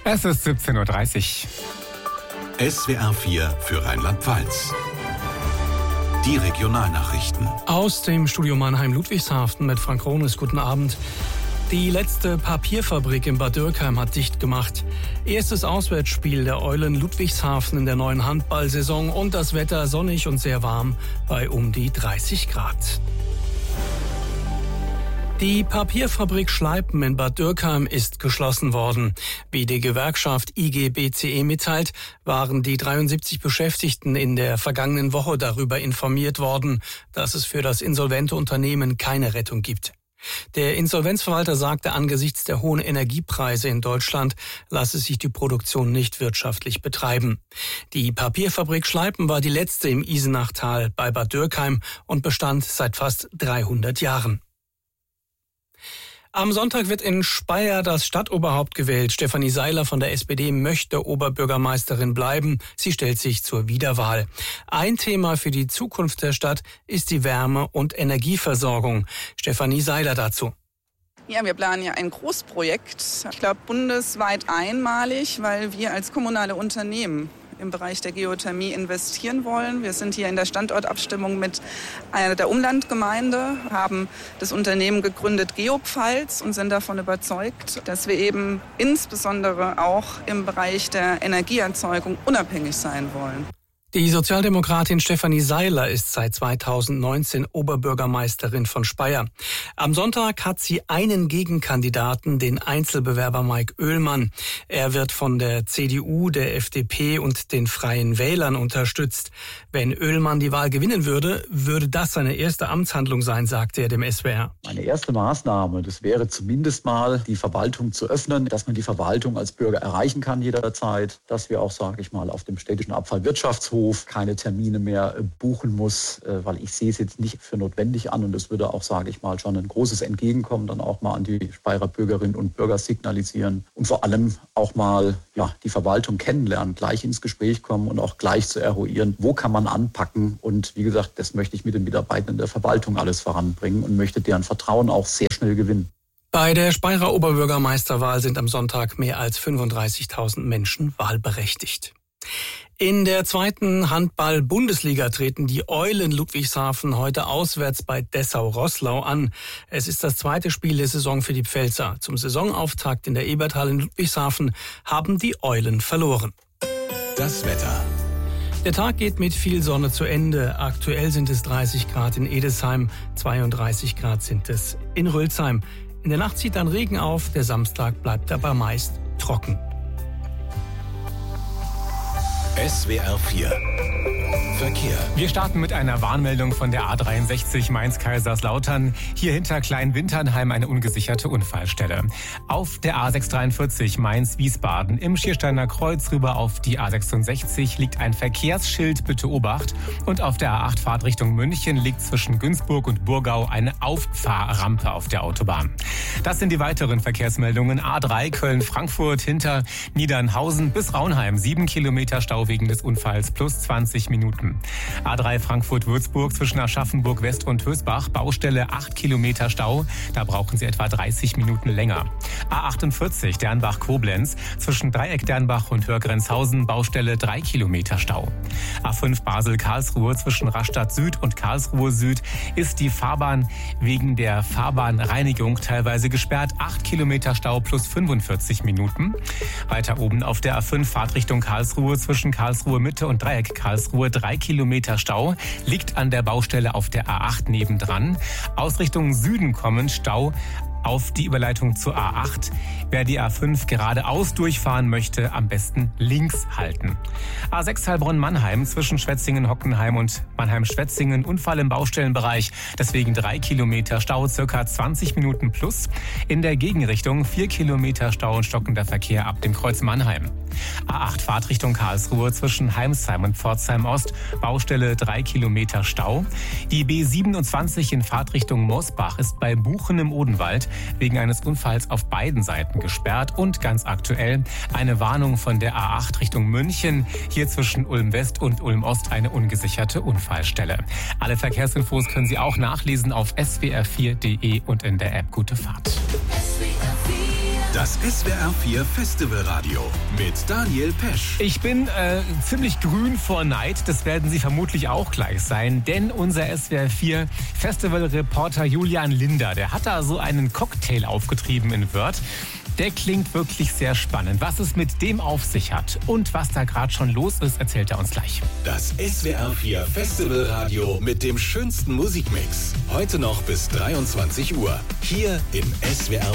Es ist 17:30 Uhr. SWR 4 für Rheinland-Pfalz. Die Regionalnachrichten. Aus dem Studio Mannheim-Ludwigshafen mit Frank Rones. Guten Abend. Die letzte Papierfabrik in Bad Dürkheim hat dicht gemacht. Erstes Auswärtsspiel der Eulen Ludwigshafen in der neuen Handballsaison und das Wetter sonnig und sehr warm bei um die 30 Grad. Die Papierfabrik Schleipen in Bad Dürkheim ist geschlossen worden. Wie die Gewerkschaft IG BCE mitteilt, waren die 73 Beschäftigten in der vergangenen Woche darüber informiert worden, dass es für das insolvente Unternehmen keine Rettung gibt. Der Insolvenzverwalter sagte, angesichts der hohen Energiepreise in Deutschland lasse sich die Produktion nicht wirtschaftlich betreiben. Die Papierfabrik Schleipen war die letzte im Isenachtal bei Bad Dürkheim und bestand seit fast 300 Jahren. Am Sonntag wird in Speyer das Stadtoberhaupt gewählt. Stefanie Seiler von der SPD möchte Oberbürgermeisterin bleiben. Sie stellt sich zur Wiederwahl. Ein Thema für die Zukunft der Stadt ist die Wärme- und Energieversorgung. Stefanie Seiler dazu. Ja, wir planen ja ein Großprojekt. Ich glaube, bundesweit einmalig, weil wir als kommunale Unternehmen im Bereich der Geothermie investieren wollen. Wir sind hier in der Standortabstimmung mit einer der Umlandgemeinde, haben das Unternehmen gegründet Geopfalz und sind davon überzeugt, dass wir eben insbesondere auch im Bereich der Energieerzeugung unabhängig sein wollen. Die Sozialdemokratin Stefanie Seiler ist seit 2019 Oberbürgermeisterin von Speyer. Am Sonntag hat sie einen Gegenkandidaten, den Einzelbewerber Mike Oehlmann. Er wird von der CDU, der FDP und den Freien Wählern unterstützt. Wenn Oehlmann die Wahl gewinnen würde, würde das seine erste Amtshandlung sein, sagte er dem SWR. Meine erste Maßnahme, das wäre zumindest mal die Verwaltung zu öffnen, dass man die Verwaltung als Bürger erreichen kann jederzeit, dass wir auch, sage ich mal, auf dem städtischen Abfallwirtschaftshof keine Termine mehr buchen muss, weil ich sehe es jetzt nicht für notwendig an und es würde auch, sage ich mal, schon ein großes Entgegenkommen dann auch mal an die Speyerer Bürgerinnen und Bürger signalisieren und vor allem auch mal die Verwaltung kennenlernen, gleich ins Gespräch kommen und auch gleich zu eruieren, wo kann man anpacken und wie gesagt, das möchte ich mit den Mitarbeitern der Verwaltung alles voranbringen und möchte deren Vertrauen auch sehr schnell gewinnen. Bei der Speyerer Oberbürgermeisterwahl sind am Sonntag mehr als 35.000 Menschen wahlberechtigt. In der zweiten Handball-Bundesliga treten die Eulen Ludwigshafen heute auswärts bei Dessau-Roßlau an. Es ist das zweite Spiel der Saison für die Pfälzer. Zum Saisonauftakt in der Eberthalle in Ludwigshafen haben die Eulen verloren. Das Wetter. Der Tag geht mit viel Sonne zu Ende. Aktuell sind es 30 Grad in Edesheim, 32 Grad sind es in Rülsheim. In der Nacht zieht dann Regen auf, der Samstag bleibt aber meist trocken. SWR 4 Verkehr. Wir starten mit einer Warnmeldung von der A63 Mainz-Kaiserslautern. Hier hinter Kleinwinternheim eine ungesicherte Unfallstelle. Auf der A643 Mainz-Wiesbaden im Schiersteiner Kreuz rüber auf die A66 liegt ein Verkehrsschild, bitte Obacht. Und auf der A8 Fahrtrichtung München liegt zwischen Günzburg und Burgau eine Auffahrrampe auf der Autobahn. Das sind die weiteren Verkehrsmeldungen. A3 Köln-Frankfurt hinter Niedernhausen bis Raunheim 7 Kilometer Stau wegen des Unfalls plus 20 Minuten. A3 Frankfurt-Würzburg zwischen Aschaffenburg West und Hösbach, Baustelle 8 Kilometer Stau, da brauchen Sie etwa 30 Minuten länger. A48 Dernbach-Koblenz zwischen Dreieck Dernbach und Hörgrenzhausen, Baustelle 3 Kilometer Stau. A5 Basel-Karlsruhe zwischen Rastatt Süd und Karlsruhe Süd ist die Fahrbahn wegen der Fahrbahnreinigung teilweise gesperrt, 8 Kilometer Stau plus 45 Minuten. Weiter oben auf der A5 Fahrtrichtung Karlsruhe zwischen Karlsruhe Mitte und Dreieck Karlsruhe 3 Kilometer Stau, liegt an der Baustelle auf der A8 nebendran. Aus Richtung Süden kommend Stau auf die Überleitung zur A8. Wer die A5 geradeaus durchfahren möchte, am besten links halten. A6 Heilbronn-Mannheim zwischen Schwetzingen-Hockenheim und Mannheim-Schwetzingen. Unfall im Baustellenbereich. Deswegen 3 Kilometer Stau, circa 20 Minuten plus. In der Gegenrichtung 4 Kilometer Stau und stockender Verkehr ab dem Kreuz Mannheim. A8 Fahrtrichtung Karlsruhe zwischen Heimsheim und Pforzheim Ost. Baustelle 3 Kilometer Stau. Die B27 in Fahrtrichtung Mosbach ist bei Buchen im Odenwald wegen eines Unfalls auf beiden Seiten gesperrt und ganz aktuell eine Warnung von der A8 Richtung München. Hier zwischen Ulm West und Ulm Ost eine ungesicherte Unfallstelle. Alle Verkehrsinfos können Sie auch nachlesen auf swr4.de und in der App Gute Fahrt. Das SWR4 Festivalradio mit Daniel Pesch. Ich bin ziemlich grün vor Neid, das werden Sie vermutlich auch gleich sein, denn unser SWR4 Festivalreporter Julian Linder, der hat da so einen Cocktail aufgetrieben in Wörth. Der klingt wirklich sehr spannend. Was es mit dem auf sich hat und was da gerade schon los ist, erzählt er uns gleich. Das SWR4 Festivalradio mit dem schönsten Musikmix. Heute noch bis 23 Uhr. Hier im SWR4